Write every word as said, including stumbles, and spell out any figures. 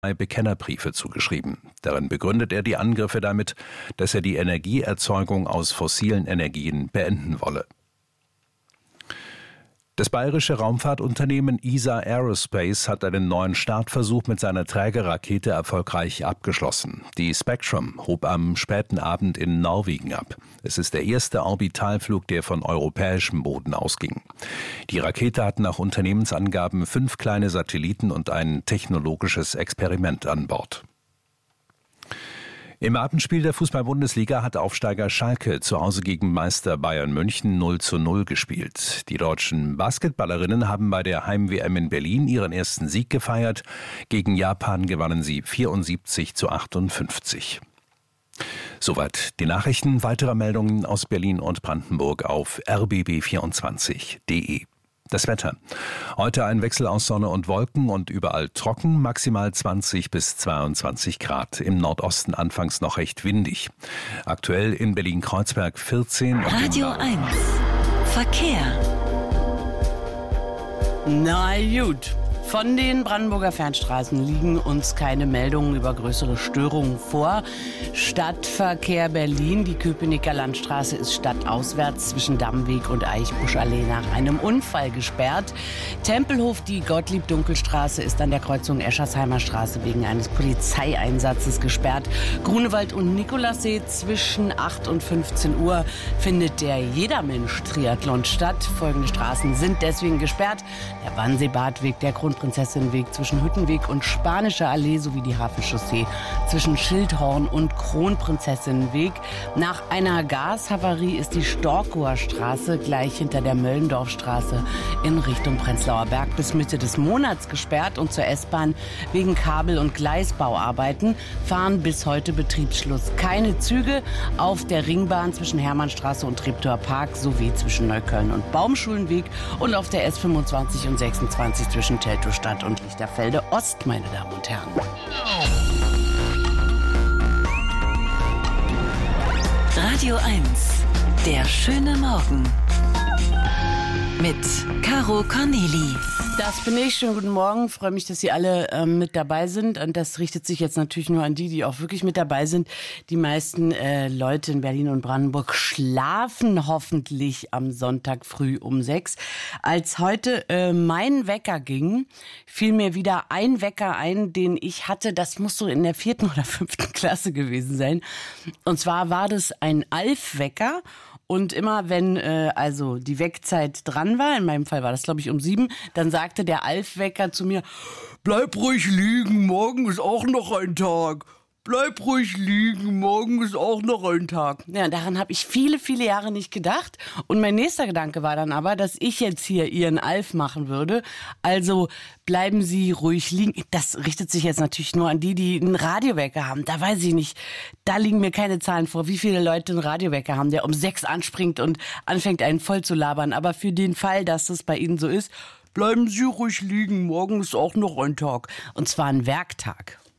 Bekennerbriefe zugeschrieben. Darin begründet er die Angriffe damit, dass er die Energieerzeugung aus fossilen Energien beenden wolle. Das bayerische Raumfahrtunternehmen E S A Aerospace hat einen neuen Startversuch mit seiner Trägerrakete erfolgreich abgeschlossen. Die Spectrum hob am späten Abend in Norwegen ab. Es ist der erste Orbitalflug, der von europäischem Boden ausging. Die Rakete hat nach Unternehmensangaben fünf kleine Satelliten und ein technologisches Experiment an Bord. Im Abendspiel der Fußball-Bundesliga hat Aufsteiger Schalke zu Hause gegen Meister Bayern München null zu null gespielt. Die deutschen Basketballerinnen haben bei der Heim-W M in Berlin ihren ersten Sieg gefeiert. Gegen Japan gewannen sie vierundsiebzig zu achtundfünfzig. Soweit die Nachrichten. Weitere Meldungen aus Berlin und Brandenburg auf r b b vierundzwanzig punkt d e. Das Wetter. Heute ein Wechsel aus Sonne und Wolken und überall trocken, maximal zwanzig bis zweiundzwanzig Grad. Im Nordosten anfangs noch recht windig. Aktuell in Berlin-Kreuzberg vierzehn. Radio eins. Verkehr. Na gut. Von den Brandenburger Fernstraßen liegen uns keine Meldungen über größere Störungen vor. Stadtverkehr Berlin, die Köpenicker Landstraße ist stadtauswärts zwischen Dammweg und Eichbuschallee nach einem Unfall gesperrt. Tempelhof, die Gottlieb-Dunkelstraße ist an der Kreuzung Eschersheimer Straße wegen eines Polizeieinsatzes gesperrt. Grunewald und Nikolassee zwischen acht und fünfzehn Uhr findet der Jedermensch-Triathlon statt. Folgende Straßen sind deswegen gesperrt: der Wannseebadweg, der Grund Prinzessinnenweg zwischen Hüttenweg und Spanischer Allee sowie die Hafenchaussee zwischen Schildhorn und Kronprinzessinnenweg. Nach einer Gashavarie ist die Storkower Straße gleich hinter der Möllendorfstraße in Richtung Prenzlauer Berg bis Mitte des Monats gesperrt und zur S-Bahn wegen Kabel- und Gleisbauarbeiten fahren bis heute Betriebsschluss keine Züge auf der Ringbahn zwischen Hermannstraße und Treptower Park sowie zwischen Neukölln und Baumschulenweg und auf der S fünfundzwanzig und sechsundzwanzig zwischen Teltow Stadt und Lichterfelde Ost, meine Damen und Herren. Radio eins. Der schöne Morgen. Mit Caro Corneli. Das bin ich. Schönen guten Morgen. Ich freue mich, dass Sie alle ähm, mit dabei sind. Und das richtet sich jetzt natürlich nur an die, die auch wirklich mit dabei sind. Die meisten äh, Leute in Berlin und Brandenburg schlafen hoffentlich am Sonntag früh um sechs. Als heute äh, mein Wecker ging, fiel mir wieder ein Wecker ein, den ich hatte. Das muss so in der vierten oder fünften Klasse gewesen sein. Und zwar war das ein Alf-Wecker. Und immer wenn äh, also die Weckzeit dran war, in meinem Fall war das glaube ich um sieben, dann sagte der Alf-Wecker zu mir: Bleib ruhig liegen, morgen ist auch noch ein Tag. Bleib ruhig liegen, morgen ist auch noch ein Tag. Ja, daran habe ich viele, viele Jahre nicht gedacht. Und mein nächster Gedanke war dann aber, dass ich jetzt hier Ihren Alf machen würde. Also bleiben Sie ruhig liegen. Das richtet sich jetzt natürlich nur an die, die einen Radiowecker haben. Da weiß ich nicht, da liegen mir keine Zahlen vor, wie viele Leute einen Radiowecker haben, der um sechs anspringt und anfängt, einen voll zu labern. Aber für den Fall, dass das bei Ihnen so ist, bleiben Sie ruhig liegen, morgen ist auch noch ein Tag. Und zwar ein Werktag.